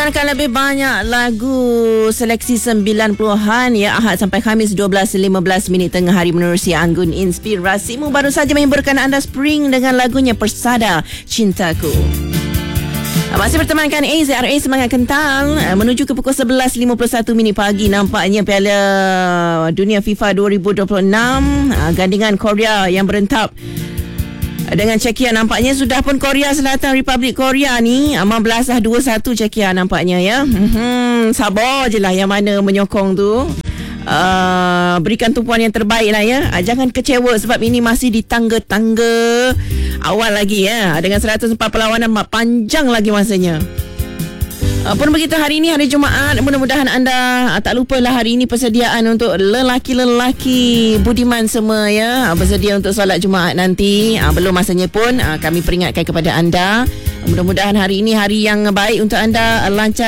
Dengarkan lebih banyak lagu seleksi 90-an ya, Ahad sampai Khamis 12.15 tengah hari menerusi Anggun Inspirasimu. Baru saja menghiburkan anda Spring dengan lagunya Persada Cintaku. Masih bertemankan AZRA Semangat Kental menuju ke pukul 11.51 pagi. Nampaknya Piala Dunia FIFA 2026 gandingan Korea yang berentap dengan Czechia, nampaknya sudah pun Korea Selatan, Republik Korea ni 15-21 Czechia nampaknya ya. Sabar je lah yang mana menyokong tu. Berikan tumpuan yang terbaik lah ya. Jangan kecewa sebab ini masih di tangga-tangga awal lagi ya. Dengan 104 perlawanan, panjang lagi masanya. Pun begitu, hari ini hari Jumaat, mudah-mudahan anda tak lupalah hari ini persediaan untuk lelaki-lelaki budiman semua ya, bersedia untuk solat Jumaat nanti. Belum masanya pun kami peringatkan kepada anda, mudah-mudahan hari ini hari yang baik untuk anda, lancar